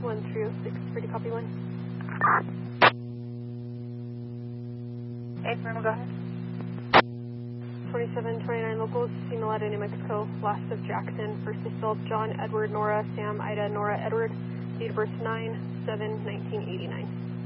1306, ready, copy 1. Affirm, go ahead. 2729 locals, Semaleta, New Mexico, last of Jackson, first assault, John, Edward, Nora, Sam, Ida, Nora, Edward, date of birth 9/7/1989.